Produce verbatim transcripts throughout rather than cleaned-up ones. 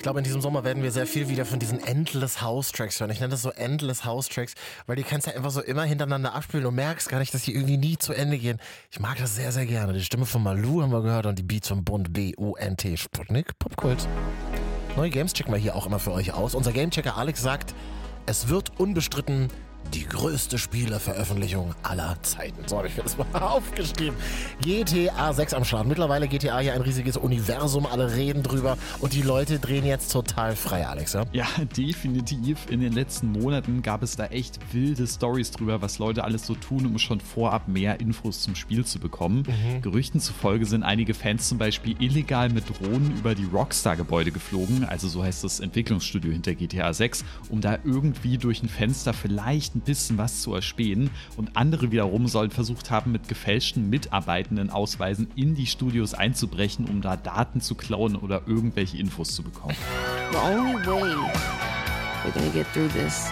glaube, in diesem Sommer werden wir sehr viel wieder von diesen Endless House Tracks hören. Ich nenne das so Endless House Tracks, weil die kannst du einfach so immer hintereinander abspielen und merkst gar nicht, dass die irgendwie nie zu Ende gehen. Ich mag das sehr, sehr gerne. Die Stimme von Malou haben wir gehört und die Beats von Bund B U N T Sputnik Popkult. Neue Games checken wir hier auch immer für euch aus. Unser Gamechecker Alex sagt, es wird unbestritten die größte Spieleveröffentlichung aller Zeiten. So habe ich mir das mal aufgeschrieben. G T A sechs am Start. Mittlerweile G T A ja ein riesiges Universum, alle reden drüber und die Leute drehen jetzt total frei, Alex. Ja, ja definitiv. In den letzten Monaten gab es da echt wilde Storys drüber, was Leute alles so tun, um schon vorab mehr Infos zum Spiel zu bekommen. Mhm. Gerüchten zufolge sind einige Fans zum Beispiel illegal mit Drohnen über die Rockstar-Gebäude geflogen, also so heißt das Entwicklungsstudio hinter G T A sechs, um da irgendwie durch ein Fenster vielleicht ein bisschen was zu erspähen, und andere wiederum sollen versucht haben, mit gefälschten Mitarbeitendenausweisen in die Studios einzubrechen, um da Daten zu klauen oder irgendwelche Infos zu bekommen. The only way we're gonna get through this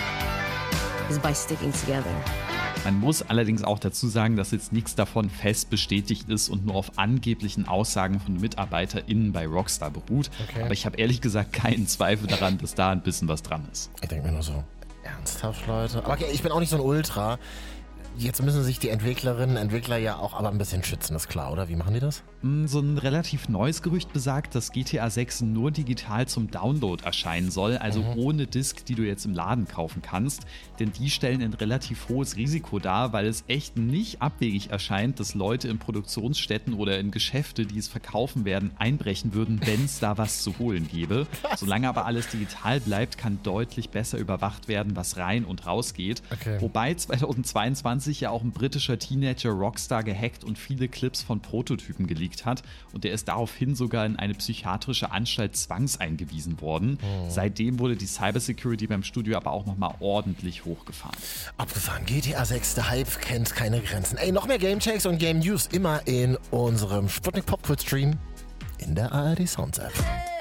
is by sticking together. Man muss allerdings auch dazu sagen, dass jetzt nichts davon fest bestätigt ist und nur auf angeblichen Aussagen von MitarbeiterInnen bei Rockstar beruht. Okay. Aber ich habe ehrlich gesagt keinen Zweifel daran, dass da ein bisschen was dran ist. Ich denke mir nur so, ernsthaft, Leute? Okay, ich bin auch nicht so ein Ultra. Jetzt müssen sich die Entwicklerinnen und Entwickler ja auch aber ein bisschen schützen, ist klar, oder? Wie machen die das? So ein relativ neues Gerücht besagt, dass G T A sechs nur digital zum Download erscheinen soll, also mhm. ohne Disc, die du jetzt im Laden kaufen kannst. Denn die stellen ein relativ hohes Risiko dar, weil es echt nicht abwegig erscheint, dass Leute in Produktionsstätten oder in Geschäfte, die es verkaufen werden, einbrechen würden, wenn es da was zu holen gäbe. Solange aber alles digital bleibt, kann deutlich besser überwacht werden, was rein und raus geht. Okay. Wobei zweitausendzweiundzwanzig ja auch ein britischer Teenager Rockstar gehackt und viele Clips von Prototypen geleakt hat, und der ist daraufhin sogar in eine psychiatrische Anstalt zwangseingewiesen worden. Oh. Seitdem wurde die Cybersecurity beim Studio aber auch nochmal ordentlich hochgefahren. Abgefahren. G T A sechs, der Hype kennt keine Grenzen. Ey, noch mehr Gamechecks und Game News immer in unserem Sputnik Popkult Stream in der A R D Sounds App.